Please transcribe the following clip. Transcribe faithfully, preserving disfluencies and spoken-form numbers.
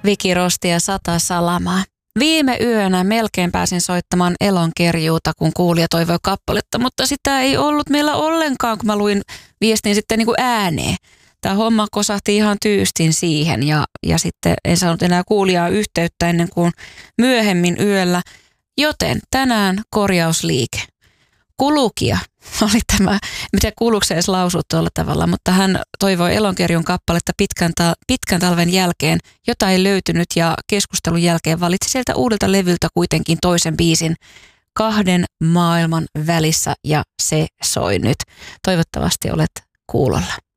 Viki Rosti ja Sata Salamaa. Viime yönä melkein pääsin soittamaan Elonkerjuuta, kun kuulija toivoi kappaletta, mutta sitä ei ollut meillä ollenkaan, kun mä luin viestin sitten niin kuin ääneen. Tämä homma kosahti ihan tyystin siihen ja, ja sitten en saanut enää kuulijaa yhteyttä ennen kuin myöhemmin yöllä, joten tänään korjausliike. Kulukija oli tämä, mitä kuuluuko se edes lausua tuolla tavalla, mutta hän toivoi Elonkerjun kappaletta pitkän, ta- pitkän talven jälkeen, jota ei löytynyt ja keskustelun jälkeen valitsi sieltä uudelta levyltä kuitenkin toisen biisin Kahden maailman välissä ja se soi nyt. Toivottavasti olet kuulolla.